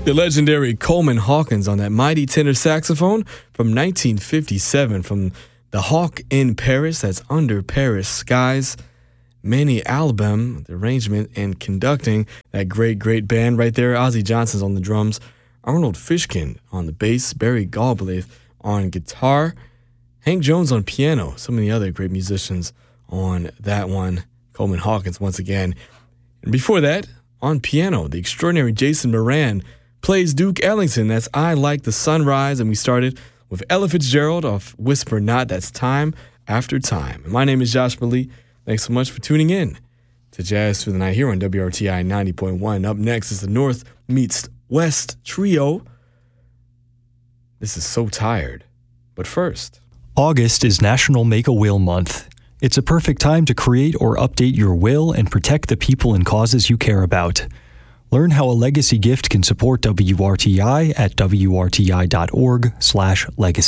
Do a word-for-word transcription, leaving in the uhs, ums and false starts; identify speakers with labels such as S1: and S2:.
S1: The legendary Coleman Hawkins on that mighty tenor saxophone from nineteen fifty-seven from the Hawk in Paris, that's Under Paris Skies. Manny Albam, the arrangement and conducting that great, great band right there. Ozzie Johnson's on the drums. Arnold Fishkin on the bass. Barry Galbraith on guitar. Hank Jones on piano. So many other great musicians on that one. Coleman Hawkins once again. And before that, on piano, the extraordinary Jason Moran plays Duke Ellington. That's I Like the Sunrise. And we started with Ella Fitzgerald off Whisper Not. That's Time After Time. And my name is Josh Malie. Thanks so much for tuning in to Jazz Through the Night here on W R T I ninety point one. Up next is the North Meets West Trio. This is So Tired. But first,
S2: August is National Make a Will Month. It's a perfect time to create or update your will and protect the people and causes you care about. Learn how a legacy gift can support W R T I at W R T I dot org slash legacy.